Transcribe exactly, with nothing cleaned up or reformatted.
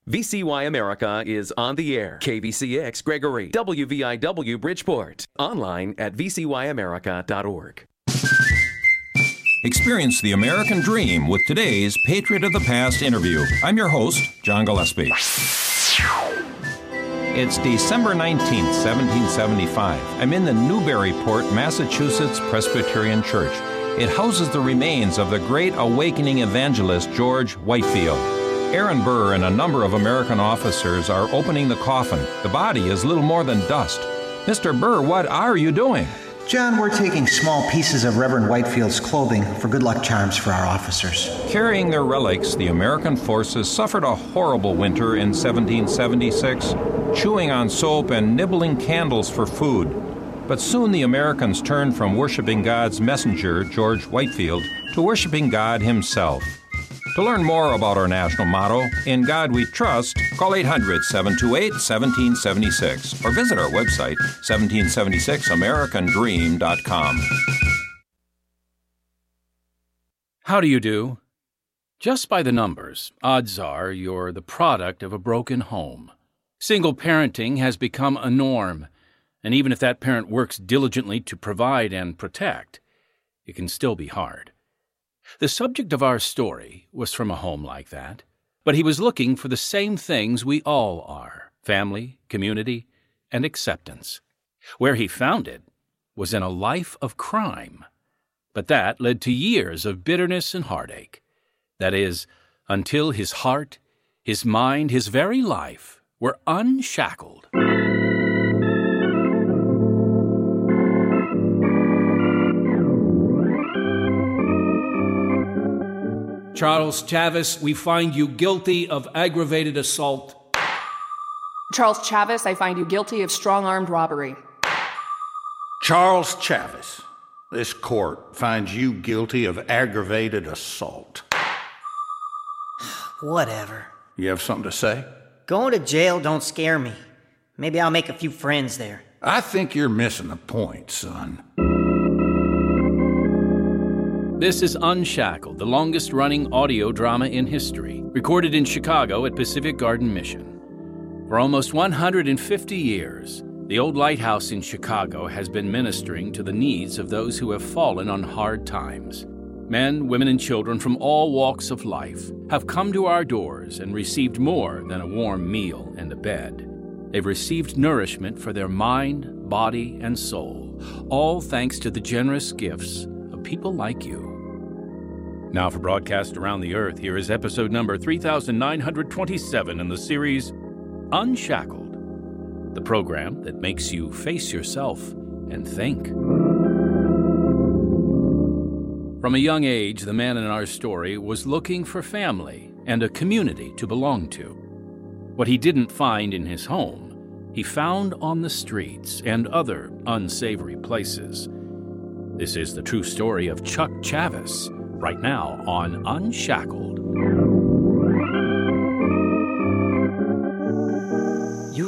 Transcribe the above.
V C Y America is on the air. K V C X Gregory, W V I W Bridgeport. Online at v c y america dot org. Experience the American dream with today's Patriot of the Past interview. I'm your host, John Gillespie. It's December nineteenth, seventeen seventy-five. I'm in the Newburyport, Massachusetts Presbyterian Church. It houses the remains of the great awakening evangelist George Whitefield. Aaron Burr and a number of American officers are opening the coffin. The body is little more than dust. Mister Burr, what are you doing? John, we're taking small pieces of Reverend Whitefield's clothing for good luck charms for our officers. Carrying their relics, the American forces suffered a horrible winter in seventeen seventy-six, chewing on soap and nibbling candles for food. But soon the Americans turned from worshiping God's messenger, George Whitefield, to worshiping God himself. To learn more about our national motto, In God We Trust, call eight hundred, seven two eight, one seven seven six or visit our website, seventeen seventy-six american dream dot com. How do you do? Just by the numbers, odds are you're the product of a broken home. Single parenting has become a norm, and even if that parent works diligently to provide and protect, it can still be hard. The subject of our story was from a home like that, but he was looking for the same things we all are: family, community, and acceptance. Where he found it was in a life of crime. But that led to years of bitterness and heartache. That is, until his heart, his mind, his very life were unshackled. Charles Chavis, we find you guilty of aggravated assault. Charles Chavis, I find you guilty of strong-armed robbery. Charles Chavis, this court finds you guilty of aggravated assault. Whatever. You have something to say? Going to jail don't scare me. Maybe I'll make a few friends there. I think you're missing the point, son. This is Unshackled, the longest-running audio drama in history, recorded in Chicago at Pacific Garden Mission. For almost one hundred fifty years, the old lighthouse in Chicago has been ministering to the needs of those who have fallen on hard times. Men, women, and children from all walks of life have come to our doors and received more than a warm meal and a bed. They've received nourishment for their mind, body, and soul, all thanks to the generous gifts of people like you. Now for broadcast around the earth, here is episode number three thousand nine hundred twenty-seven in the series Unshackled, the program that makes you face yourself and think. From a young age, the man in our story was looking for family and a community to belong to. What he didn't find in his home, he found on the streets and other unsavory places. This is the true story of Chuck Chavis, right now on Unshackled.